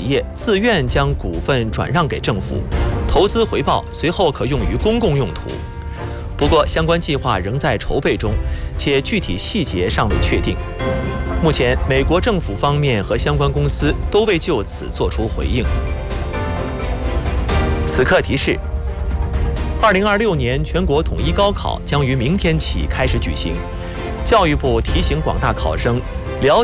业自愿将股份转让给政府，投资回报随后可用于公共用途。不过，相关计划仍在筹备中，且具体细节尚未确定。目前，美国政府方面和相关公司都未就此作出回应。此刻提示：2026年全国统一高考将于明天起开始举行。教育部提醒广大考生